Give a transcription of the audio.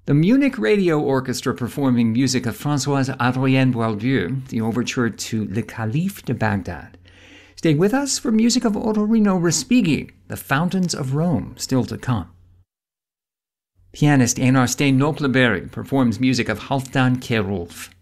The Munich Radio Orchestra performing music of Françoise Adrienne Boieldieu, the overture to Le Calife de Baghdad. Stay with us for music of Ottorino Respighi, The Fountains of Rome, still to come. Pianist Einar Stein Nopleberi performs music of Halfdan Kjerulf.